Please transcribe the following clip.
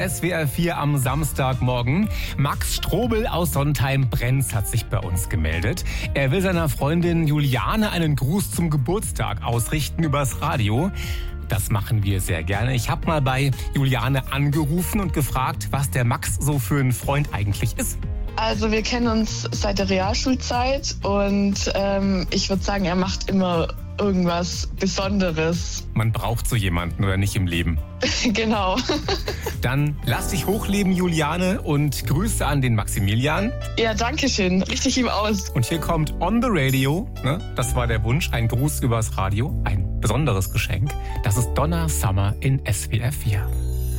SWR 4 am Samstagmorgen. Max Strobel aus Sontheim-Brenz hat sich bei uns gemeldet. Er will seiner Freundin Juliane einen Gruß zum Geburtstag ausrichten übers Radio. Das machen wir sehr gerne. Ich habe mal bei Juliane angerufen und gefragt, was der Max so für ein Freund eigentlich ist. Also wir kennen uns seit der Realschulzeit und ich würde sagen, er macht immer irgendwas Besonderes. Man braucht so jemanden, oder nicht, im Leben? Genau. Dann lass dich hochleben, Juliane, und Grüße an den Maximilian. Ja, danke schön. Richtig ihm aus. Und hier kommt On the Radio, ne? Das war der Wunsch, ein Gruß übers Radio, ein besonderes Geschenk. Das ist Donna Summer in SWR 4.